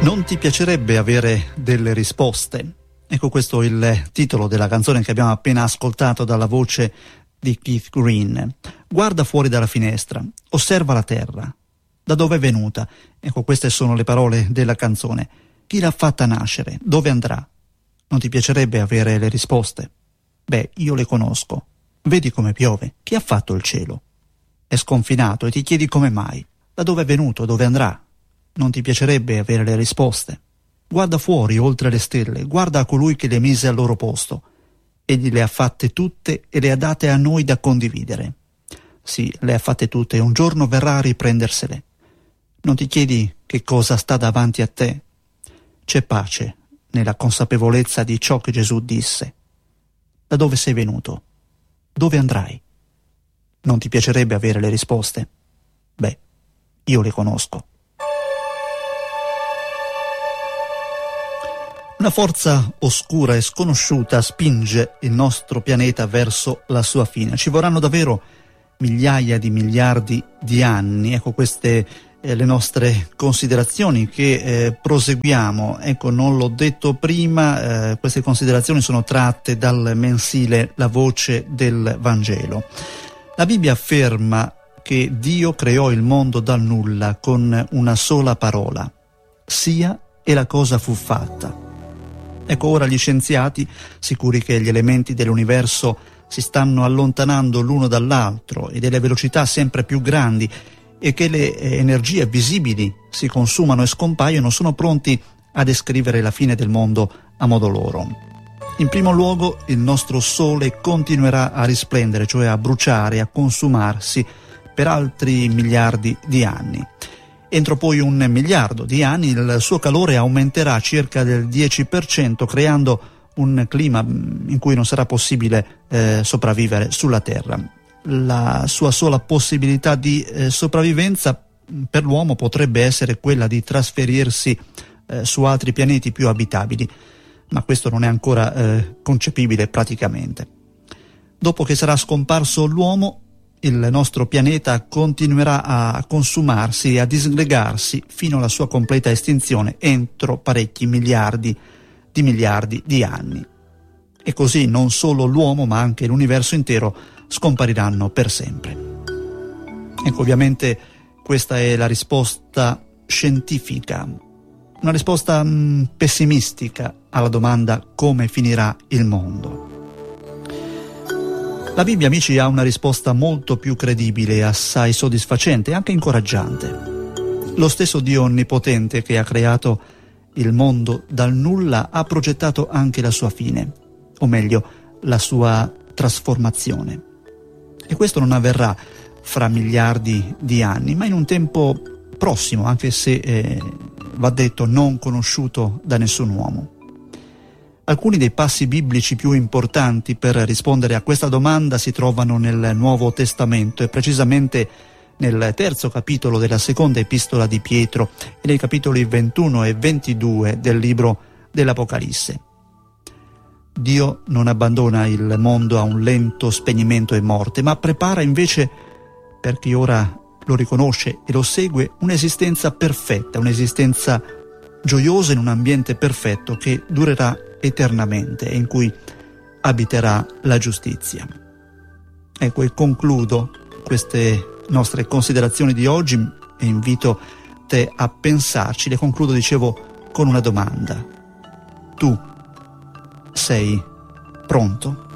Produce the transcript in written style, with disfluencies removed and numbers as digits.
Non ti piacerebbe avere delle risposte? Ecco, questo è il titolo della canzone che abbiamo appena ascoltato dalla voce di Keith Green. Guarda fuori dalla finestra, osserva la terra. Da dove è venuta? Ecco, queste sono le parole della canzone. Chi l'ha fatta nascere? Dove andrà? Non ti piacerebbe avere le risposte? Beh, io le conosco. Vedi come piove? Chi ha fatto il cielo? È sconfinato e ti chiedi come mai. Da dove è venuto? Dove andrà? Non ti piacerebbe avere le risposte? Guarda fuori, oltre le stelle, guarda a colui che le mise al loro posto. Egli le ha fatte tutte e le ha date a noi da condividere. Sì, le ha fatte tutte e un giorno verrà a riprendersele. Non ti chiedi che cosa sta davanti a te? C'è pace nella consapevolezza di ciò che Gesù disse. Da dove sei venuto? Dove andrai? Non ti piacerebbe avere le risposte? Beh, io le conosco. Una forza oscura e sconosciuta spinge il nostro pianeta verso la sua fine. Ci vorranno davvero migliaia di miliardi di anni. Ecco, queste le nostre considerazioni che proseguiamo. Ecco, non l'ho detto prima, queste considerazioni sono tratte dal mensile La Voce del Vangelo. La Bibbia afferma che Dio creò il mondo dal nulla con una sola parola: sia, e la cosa fu fatta. Ecco, ora gli scienziati, sicuri che gli elementi dell'universo si stanno allontanando l'uno dall'altro e delle velocità sempre più grandi e che le energie visibili si consumano e scompaiono, sono pronti a descrivere la fine del mondo a modo loro. In primo luogo, il nostro Sole continuerà a risplendere, cioè a bruciare, a consumarsi per altri miliardi di anni. Entro poi 1 miliardo di anni il suo calore aumenterà circa del 10%, creando un clima in cui non sarà possibile sopravvivere sulla Terra. La sua sola possibilità di sopravvivenza per l'uomo potrebbe essere quella di trasferirsi su altri pianeti più abitabili, ma questo non è ancora concepibile praticamente. Dopo che sarà scomparso l'uomo, il nostro pianeta continuerà a consumarsi e a disgregarsi fino alla sua completa estinzione entro parecchi miliardi di anni. E così non solo l'uomo ma anche l'universo intero scompariranno per sempre. Ecco, ovviamente questa è la risposta scientifica, una risposta pessimistica alla domanda come finirà il mondo. La Bibbia, amici, ha una risposta molto più credibile, assai soddisfacente e anche incoraggiante. Lo stesso Dio onnipotente che ha creato il mondo dal nulla ha progettato anche la sua fine, o meglio, la sua trasformazione. E questo non avverrà fra miliardi di anni, ma in un tempo prossimo, anche se va detto non conosciuto da nessun uomo. Alcuni dei passi biblici più importanti per rispondere a questa domanda si trovano nel Nuovo Testamento e precisamente nel 3° capitolo della seconda epistola di Pietro e nei capitoli 21 e 22 del libro dell'Apocalisse. Dio non abbandona il mondo a un lento spegnimento e morte, ma prepara invece, per chi ora lo riconosce e lo segue, un'esistenza perfetta, un'esistenza gioiosa in un ambiente perfetto che durerà eternamente e in cui abiterà la giustizia. Ecco, e concludo queste nostre considerazioni di oggi e invito te a pensarci. Le concludo, dicevo, con una domanda. Tu sei pronto?